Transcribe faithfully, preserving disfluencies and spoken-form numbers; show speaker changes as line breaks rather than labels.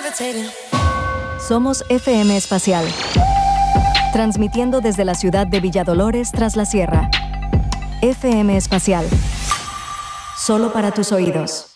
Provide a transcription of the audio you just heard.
Somos F M Espacial, transmitiendo desde la ciudad de Villadolores tras la sierra. F M Espacial, solo para tus oídos.